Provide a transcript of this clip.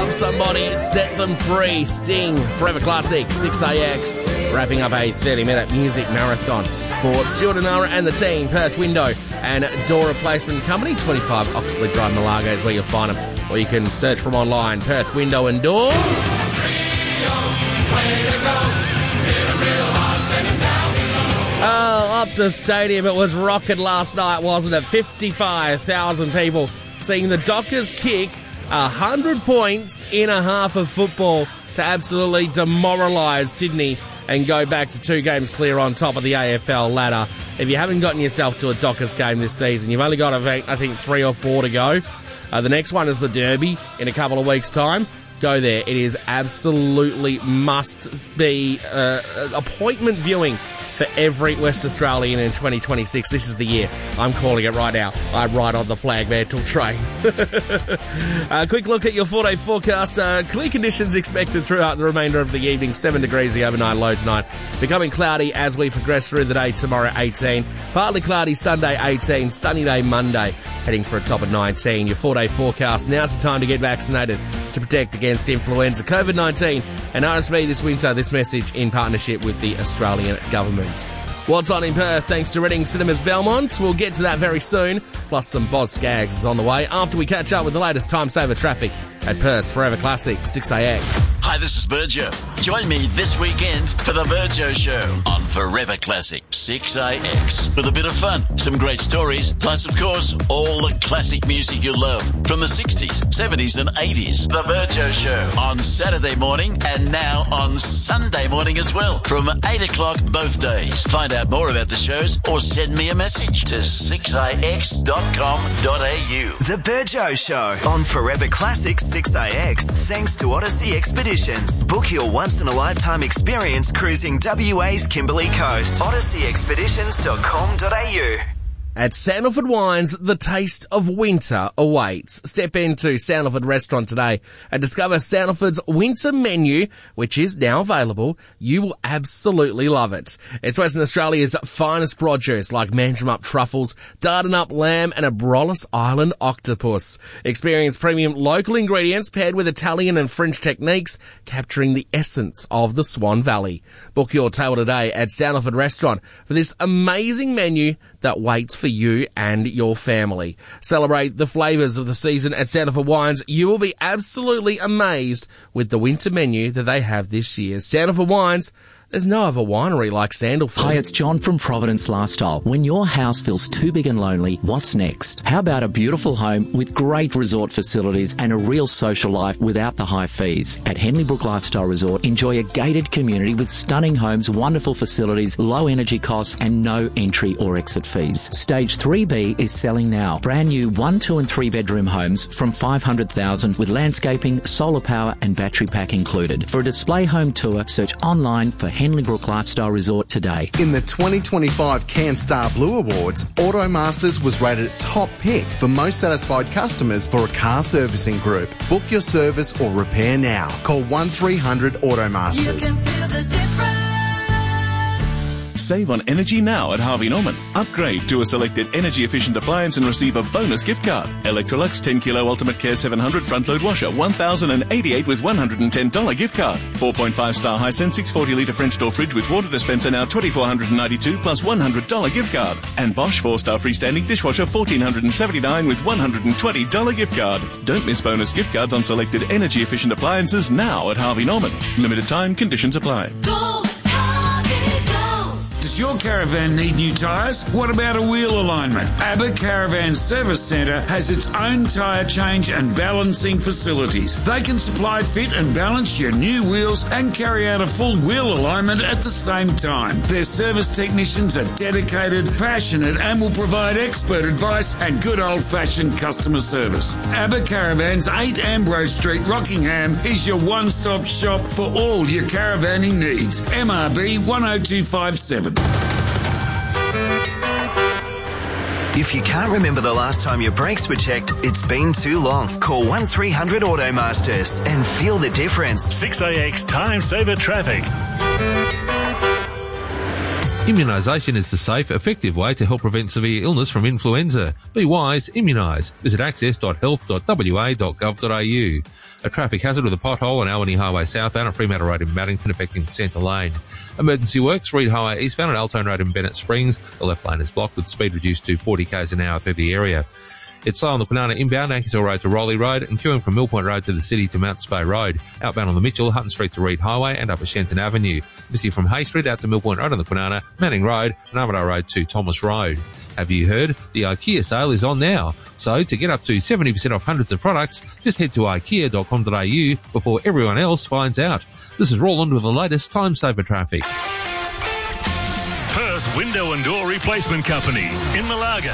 love somebody, set them free. Sting, Forever Classic, 6AX, wrapping up a 30-minute music marathon for Stuart and Nara and the team. Perth Window and Door Replacement Company, 25 Oxley Drive, Malaga is where you'll find them, or you can search from online. Perth Window and Door. Oh, Optus Stadium, it was rocking last night, wasn't it? 55,000 people seeing the Dockers kick 100 points in a half of football to absolutely demoralise Sydney and go back to 2 games clear on top of the AFL ladder. If you haven't gotten yourself to a Dockers game this season, you've only got, I think, 3 or 4 to go. The next one is the Derby in a couple of weeks' time. Go there. It is absolutely must-be appointment viewing for every West Australian in 2026. This is the year. I'm calling it right now. I ride on the flag mantle train. A quick look at your 4-day forecast. Clear conditions expected throughout the remainder of the evening. 7 degrees the overnight low tonight. Becoming cloudy as we progress through the day. Tomorrow 18. Partly cloudy Sunday 18. Sunny day Monday. Heading for a top of 19. Your 4-day forecast. Now's the time to get vaccinated to protect against influenza, COVID-19 and RSV this winter. This message in partnership with the Australian government. What's on in Perth? Thanks to Reading Cinemas Belmont. We'll get to that very soon. Plus some Boz Skaggs is on the way after we catch up with the latest time saver traffic at Perth's Forever Classic, 6AX. Hi, this is Burjo. Join me this weekend for the Burjo Show on Forever Classic, 6AX. With a bit of fun, some great stories, plus, of course, all the classic music you love from the 60s, 70s and 80s. The Burjo Show on Saturday morning and now on Sunday morning as well from 8 o'clock both days. Find out more about the shows or send me a message to 6ix.com.au. The Burjo Show on Forever Classic 6AX, thanks to Odyssey Expeditions. Book your once-in-a-lifetime experience cruising WA's Kimberley Coast. OdysseyExpeditions.com.au. At Sandalford Wines, the taste of winter awaits. Step into Sandalford Restaurant today and discover Sandalford's winter menu, which is now available. You will absolutely love it. It's Western Australia's finest produce like Mandurah truffles, Dardanup lamb and a Abrolhos Island octopus. Experience premium local ingredients paired with Italian and French techniques, capturing the essence of the Swan Valley. Book your table today at Sandalford Restaurant for this amazing menu that waits for you and your family. Celebrate the flavours of the season at Sandalford Wines. You will be absolutely amazed with the winter menu that they have this year. Sandalford Wines, there's no other winery like Sandalford. Hi, it's John from Providence Lifestyle. When your house feels too big and lonely, what's next? How about a beautiful home with great resort facilities and a real social life without the high fees? At Henley Brook Lifestyle Resort, enjoy a gated community with stunning homes, wonderful facilities, low energy costs and no entry or exit fees. Stage 3B is selling now. Brand new 1, 2 and 3 bedroom homes from $500,000 with landscaping, solar power and battery pack included. For a display home tour, search online for Henley Brook Lifestyle Resort today. In the 2025 CanStar Blue Awards, Automasters was rated top pick for most satisfied customers for a car servicing group. Book your service or repair now. Call 1300 Automasters. You can feel the difference. Save on energy now at Harvey Norman. Upgrade to a selected energy-efficient appliance and receive a bonus gift card. Electrolux 10 Kilo Ultimate Care 700 front-load washer, $1,088 with $110 gift card. 4.5-star Hisense 640-litre French door fridge with water dispenser now $2,492 plus $100 gift card. And Bosch 4-star freestanding dishwasher $1,479 with $120 gift card. Don't miss bonus gift cards on selected energy-efficient appliances now at Harvey Norman. Limited time, conditions apply. Go, Harvey, go. Does your caravan need new tyres? What about a wheel alignment? ABBA Caravan Service Centre has its own tyre change and balancing facilities. They can supply, fit and balance your new wheels and carry out a full wheel alignment at the same time. Their service technicians are dedicated, passionate and will provide expert advice and good old-fashioned customer service. ABBA Caravans, 8 Ambrose Street, Rockingham is your one-stop shop for all your caravanning needs. MRB 10257. If you can't remember the last time your brakes were checked, it's been too long. Call 1300 Automasters and feel the difference. 6AX Time Saver Traffic. Immunisation is the safe, effective way to help prevent severe illness from influenza. Be wise, immunise. Visit access.health.wa.gov.au. A traffic hazard with a pothole on Albany Highway southbound at Fremantle Road in Maddington affecting centre lane. Emergency works, Reed Highway eastbound at Altone Road in Bennett Springs. The left lane is blocked with speed reduced to 40 k's an hour through the area. It's slow on the Kwinana inbound, Ankersall Road to Rowley Road, and queuing from Millpoint Road to the city to Mount Spey Road. Outbound on the Mitchell, Hutton Street to Reed Highway, and up at Shenton Avenue. Busy from Hay Street out to Millpoint Road on the Kwinana, Manning Road, and Armadale Road to Thomas Road. Have you heard? The IKEA sale is on now. So to get up to 70% off hundreds of products, just head to ikea.com.au before everyone else finds out. This is Roland with the latest Time Saver traffic. Perth Window and Door Replacement Company in Malaga.